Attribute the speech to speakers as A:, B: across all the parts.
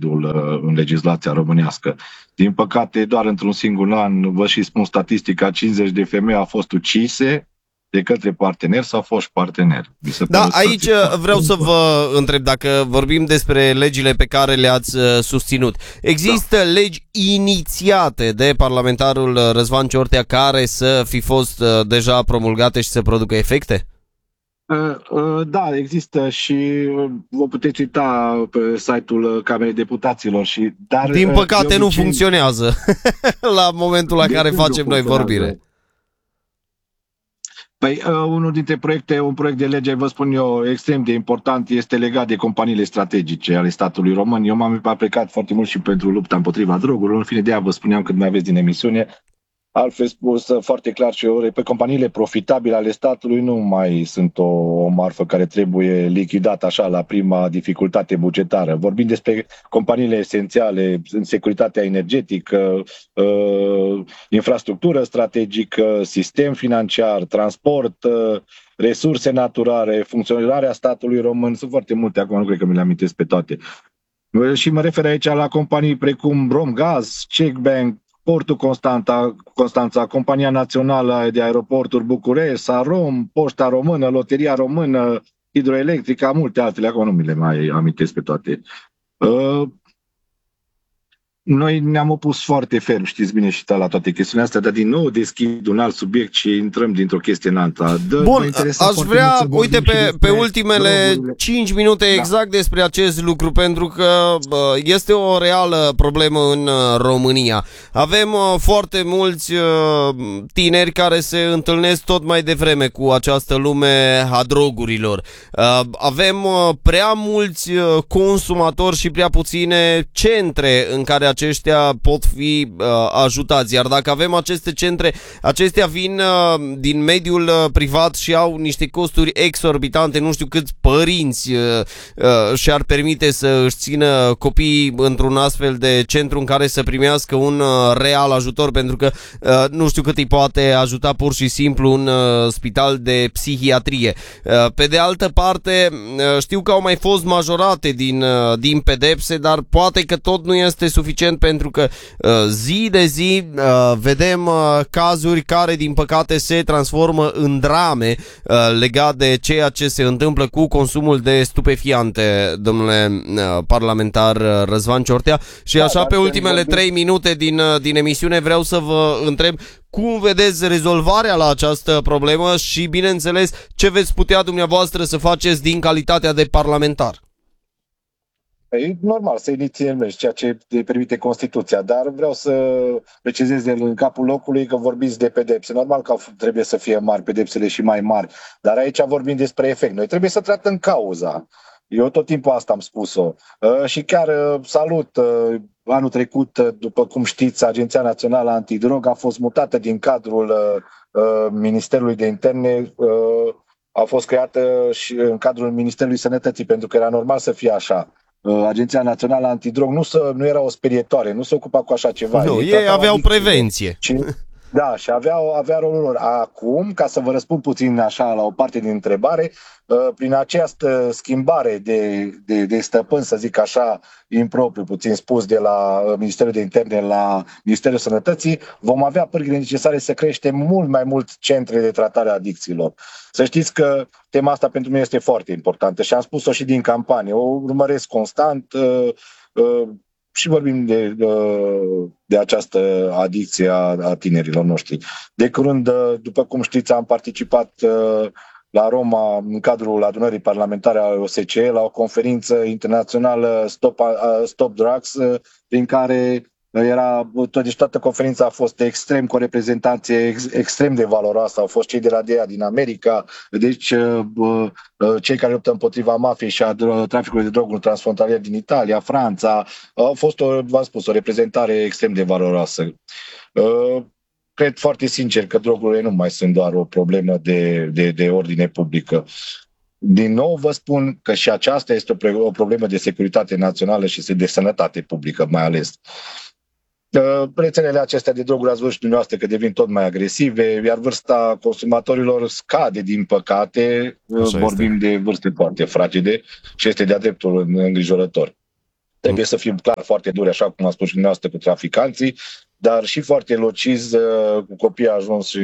A: acordul în legislația românească. Din păcate, doar într-un singur an, vă și spun statistica, 50 de femei au fost ucise de către parteneri sau foști parteneri.
B: Da, aici vreau să vă întreb, dacă vorbim despre legile pe care le-ați susținut. Există legi inițiate de parlamentarul Răzvan Ciortea care să fi fost deja promulgate și să producă efecte?
A: Da, există și vă puteți uita pe site-ul Camerei Deputaților. Dar
B: din păcate nu funcționează la momentul la care facem noi vorbire.
A: Păi, unul dintre proiecte, un proiect de lege, vă spun eu, extrem de important, este legat de companiile strategice ale statului român. Eu m-am aplicat foarte mult și pentru lupta împotriva drogurilor. În fine, de aia vă spuneam când mai aveți din emisiune. Altfel spus foarte clar și eu, pe companiile profitabile ale statului nu mai sunt o marfă care trebuie lichidată așa la prima dificultate bugetară. Vorbim despre companiile esențiale în securitatea energetică, infrastructură strategică, sistem financiar, transport, resurse naturale, funcționarea statului român. Sunt foarte multe, acum nu cred că mi le amintesc pe toate. Și mă refer aici la companii precum Romgaz, Czech Bank, Portul Constanța, Compania Națională de Aeroporturi București, Sarom, Poșta Română, Loteria Română, Hidroelectrica, multe altele, acum nu mi le mai amintesc pe toate. Noi ne-am opus foarte ferm, știți bine și la toate chestiunile astea, dar din nou deschid un alt subiect și intrăm dintr-o chestie în alta.
B: Bun, aș vrea, uite, pe ultimele 5 minute exact despre acest lucru, pentru că este o reală problemă în România. Avem foarte mulți tineri care se întâlnesc tot mai devreme cu această lume a drogurilor. Avem prea mulți consumatori și prea puține centre în care aceștia pot fi ajutați. Iar dacă avem aceste centre, acestea vin din mediul privat și au niște costuri exorbitante. Nu știu câți părinți și-ar permite să își țină copiii într-un astfel de centru în care să primească un real ajutor, pentru că nu știu cât îi poate ajuta pur și simplu un spital de psihiatrie. Pe de altă parte, știu că au mai fost majorate din pedepse, dar poate că tot nu este suficient, pentru că zi de zi vedem cazuri care din păcate se transformă în drame legat de ceea ce se întâmplă cu consumul de stupefiante, domnule parlamentar Răzvan Ciortea. Și așa, pe ultimele 3 minute din emisiune, vreau să vă întreb cum vedeți rezolvarea la această problemă și, bineînțeles, ce veți putea dumneavoastră să faceți din calitatea de parlamentar.
A: E normal să inițiezi ceea ce permite Constituția, dar vreau să precizez în capul locului că vorbiți de pedepse. Normal că trebuie să fie mari pedepsele și mai mari, dar aici vorbim despre efect. Noi trebuie să tratăm cauza. Eu tot timpul asta am spus-o. Și chiar salut, anul trecut, după cum știți, Agenția Națională Antidrog a fost mutată din cadrul Ministerului de Interne, a fost creată și în cadrul Ministerului Sănătății, pentru că era normal să fie așa. Agenția Națională Antidrog nu era o sperietoare, nu se ocupa cu așa ceva.
B: Nu, ei aveau prevenție.
A: Da, și avea rolul lor. Acum, ca să vă răspund puțin așa la o parte din întrebare, prin această schimbare de stăpân, să zic așa, impropriu, puțin spus, de la Ministerul de Interne la Ministerul Sănătății, vom avea pârghile necesare să creștem mult mai mult centre de tratare a adicțiilor. Să știți că tema asta pentru mine este foarte importantă și am spus-o și din campanie. O urmăresc constant și vorbim de această adicție a tinerilor noștri. De curând, după cum știți, am participat la Roma, în cadrul adunării parlamentare a OSCE, la o conferință internațională Stop Drugs, prin care deci toată conferința a fost cu o reprezentanție extrem de valoroasă. Au fost cei de la DEA din America, deci cei care luptă împotriva mafiei și a traficului de droguri transfrontalier din Italia, Franța. Au fost, v-am spus, o reprezentare extrem de valoroasă. Cred foarte sincer că drogurile nu mai sunt doar o problemă de ordine publică. Din nou vă spun că și aceasta este o problemă de securitate națională și de sănătate publică mai ales. Rețelele acestea de droguri, ați văzut și dumneavoastră că devin tot mai agresive, iar vârsta consumatorilor scade, din păcate. Vorbim de vârste foarte fragede și este de-a dreptul îngrijorător. Trebuie să fim clar foarte duri, așa cum a spus și dumneavoastră, cu traficanții, dar și foarte lucizi cu copiii ajunși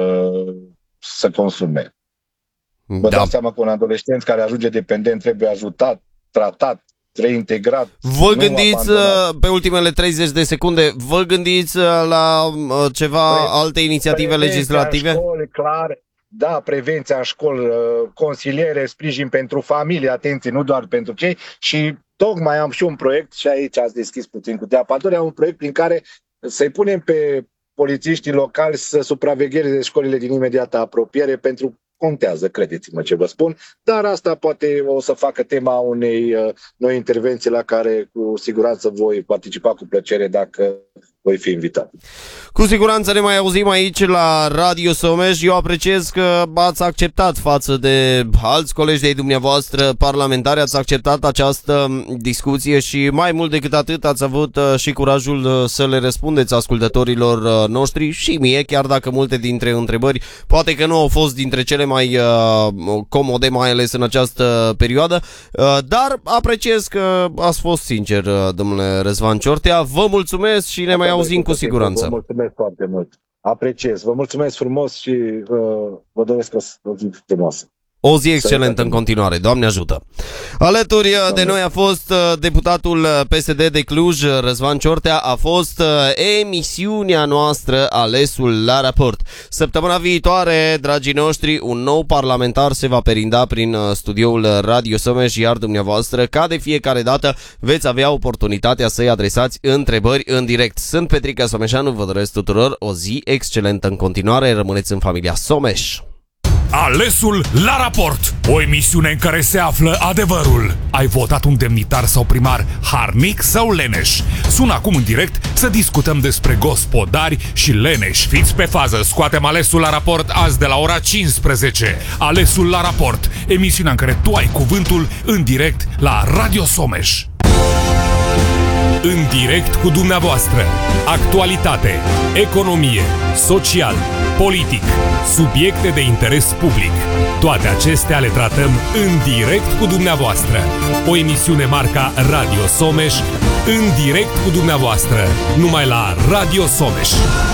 A: să consume. Vă dați seama că un adolescent care ajunge dependent trebuie ajutat, tratat, reintegrat.
B: Vă gândiți, pe ultimele 30 de secunde, vă gândiți la ceva, alte inițiative legislative?
A: În școli, clar. Da, prevenția în școli, consiliere, sprijin pentru familie, atenție, nu doar pentru cei. Și tocmai am și un proiect, și aici ați deschis puțin cu Teapatori, am un proiect prin care să-i punem pe polițiștii locali să supravegheze școlile din imediată apropiere, pentru contează, credeți-mă ce vă spun, dar asta poate o să facă tema unei noi intervenții la care cu siguranță voi participa cu plăcere dacă voi fi invitat.
B: Cu siguranță ne mai auzim aici la Radio Someș. Eu apreciez că ați acceptat față de alți colegi de-ai dumneavoastră parlamentari, ați acceptat această discuție și mai mult decât atât ați avut și curajul să le răspundeți ascultătorilor noștri și mie, chiar dacă multe dintre întrebări poate că nu au fost dintre cele mai comode, mai ales în această perioadă, dar apreciez că ați fost sincer, domnule Răzvan Ciortea. Vă mulțumesc și ne mai auzim cu siguranță.
A: Vă mulțumesc foarte mult. Apreciez. Vă mulțumesc frumos și vă doresc o zi frumoasă.
B: O zi excelentă în continuare. Doamne ajută! Alături de noi a fost deputatul PSD de Cluj, Răzvan Ciortea. A fost emisiunea noastră Alesul la raport. Săptămâna viitoare, dragii noștri, un nou parlamentar se va perinda prin studioul Radio Someș, iar dumneavoastră, ca de fiecare dată, veți avea oportunitatea să-i adresați întrebări în direct. Sunt Petrica Someșanu, vă doresc tuturor o zi excelentă în continuare. Rămâneți în familia Someș.
C: Alesul la raport, o emisiune în care se află adevărul. Ai votat un demnitar sau primar harnic sau leneș? Sună acum în direct să discutăm despre gospodari și leneși. Fiți pe fază, scoatem Alesul la raport azi de la ora 15. Alesul la raport, emisiunea în care tu ai cuvântul în direct la Radio Someș. În direct cu dumneavoastră. Actualitate, economie, social, politic, subiecte de interes public. Toate acestea le tratăm în direct cu dumneavoastră. O emisiune marca Radio Someș, în direct cu dumneavoastră, numai la Radio Someș.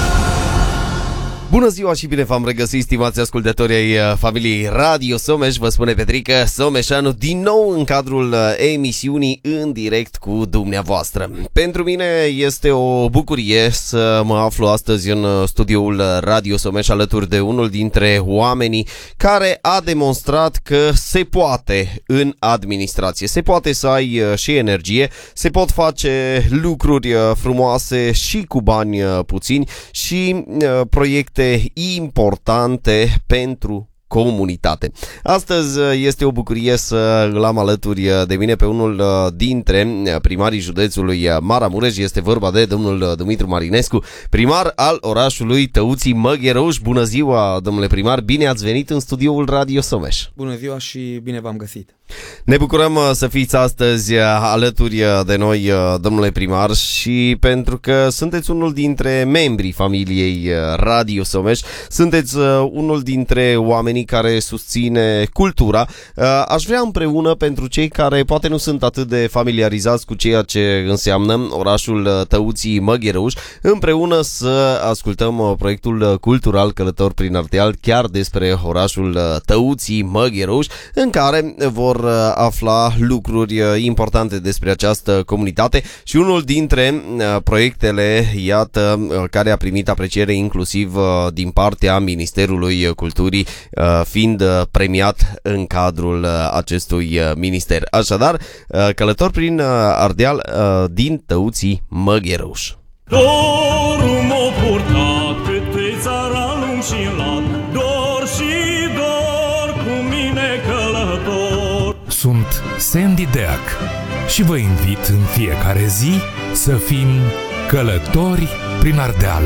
B: Bună ziua și bine v-am regăsit, stimați ascultători ai familiei Radio Someș. Vă spune Petrica Someșanu din nou în cadrul emisiunii în direct cu dumneavoastră. Pentru mine este o bucurie să mă aflu astăzi în studioul Radio Someș alături de unul dintre oamenii care a demonstrat că se poate în administrație. Se poate să ai și energie, se pot face lucruri frumoase și cu bani puțini și proiecte importante pentru comunitate. Astăzi este o bucurie să îl am alături de mine pe unul dintre primarii județului Maramureș. Este vorba de domnul Dumitru Marinescu, primar al orașului Tăuții Măgherouș. Bună ziua, domnule primar, bine ați venit în studioul Radio Someș.
D: Bună ziua și bine v-am găsit.
B: Ne bucurăm să fiți astăzi alături de noi, domnule primar, și pentru că sunteți unul dintre membrii familiei Radio Someș, sunteți unul dintre oamenii care susține cultura. Aș vrea împreună, pentru cei care poate nu sunt atât de familiarizați cu ceea ce înseamnă orașul Tăuții Măgherouș, împreună să ascultăm proiectul cultural Călător prin Ardeal, chiar despre orașul Tăuții Măgherouș, în care vor afla lucruri importante despre această comunitate și unul dintre proiectele, iată, care a primit apreciere inclusiv din partea Ministerului Culturii, fiind premiat în cadrul acestui minister. Așadar, Călător prin Ardeal din Tăuții Măgherouș.
E: Dorul m-a purtat câte țara lung și lat, dor și dor cu mine călător.
C: Sunt Sandy Deac și vă invit în fiecare zi să fim călători prin Ardeal.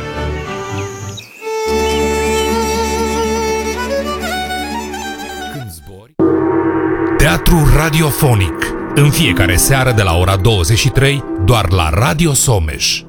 C: Când zbori... Teatru radiofonic, în fiecare seară de la ora 23, doar la Radio Someș.